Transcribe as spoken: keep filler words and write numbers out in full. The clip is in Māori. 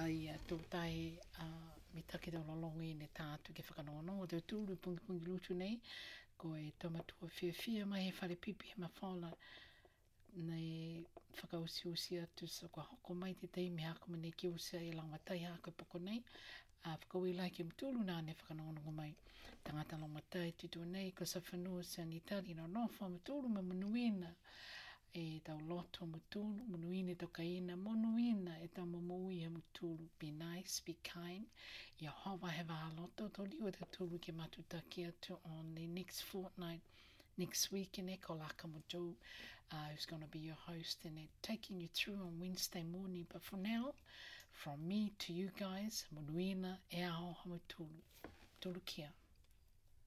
ia tō tai uh, mi take tau lalongi ne tātu ke whakanongo. O te tūru pungi pungi lutu nei, ko e tamatua whia whia mai he whare pipi he mawhaola nei whakausi usi atu sa kua hoko mai te tei me hako mene ki usia e langatai hako poko nei. A whakau i lai ki mtulu nā ne whakanongo mai. Tangata langatai titu nei ko sa whanua sanitari no no wha mtulu ma manuina. E tau loto mutulu, munuina e tau kaina, munuina e tau mamui e mutulu. Be nice, be kind. Ia hawa hewa a loto, tori o te tulu ke matutaki atu on the next fortnight, next week in Eko Laka Mojo, uh, who's going to be your host in it, taking you through on Wednesday morning. But for now, from me to you guys, munuina e ao ha mutulu. Tulu kia.